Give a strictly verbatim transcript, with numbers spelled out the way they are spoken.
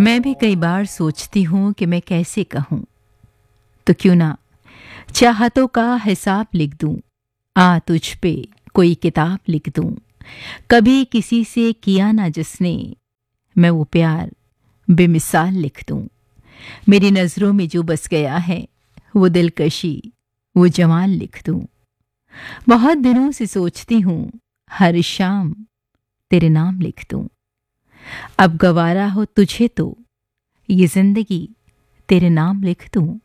मैं भी कई बार सोचती हूँ कि मैं कैसे कहूँ, तो क्यों ना चाहतों का हिसाब लिख दूँ, आ तुझ पे कोई किताब लिख दूँ। कभी किसी से किया ना जिसने, मैं वो प्यार बेमिसाल लिख दूँ। मेरी नज़रों में जो बस गया है, वो दिलकशी, वो जमाल लिख दूँ। बहुत दिनों से सोचती हूँ, हर शाम तेरे नाम लिख दूँ। अब गवारा हो तुझे तो ये जिंदगी तेरे नाम लिख दूँ।